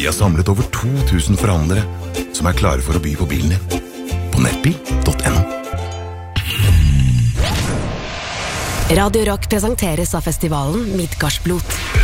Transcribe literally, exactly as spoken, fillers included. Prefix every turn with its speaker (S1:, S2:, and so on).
S1: Vi har samlet over to tusen forhandlere som er klare for å by på bilen din. På nettbil punktum no.
S2: Radio Rock presenteres av festivalen Midgardsblot.